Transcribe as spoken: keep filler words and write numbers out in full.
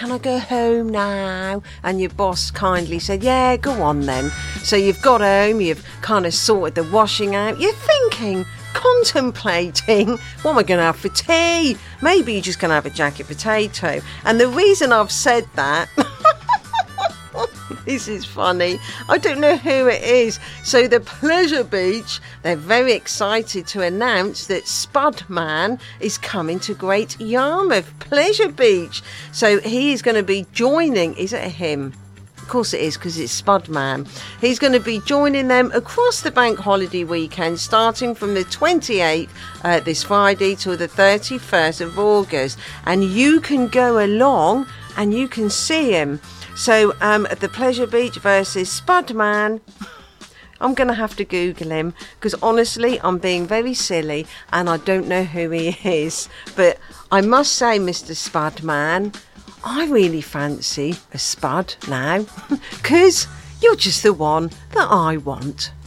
can I go home now? And your boss kindly said, yeah, go on then. So you've got home, you've kind of sorted the washing out. You're thinking, contemplating, what am I going to have for tea? Maybe you're just going to have a jacket potato. And the reason I've said that... This is funny. I don't know who it is. So the Pleasure Beach, they're very excited to announce that Spudman is coming to Great Yarmouth Pleasure Beach. So he is going to be joining, is it a him? Of course it is, because it's Spudman. He's going to be joining them across the bank holiday weekend, starting from the twenty-eighth, uh, this Friday, till the thirty-first of August. And you can go along and you can see him. So, um, the Pleasure Beach versus Spudman. I'm going to have to Google him, because honestly, I'm being very silly and I don't know who he is. But I must say, Mister Spudman, I really fancy a spud now, because you're just the one that I want.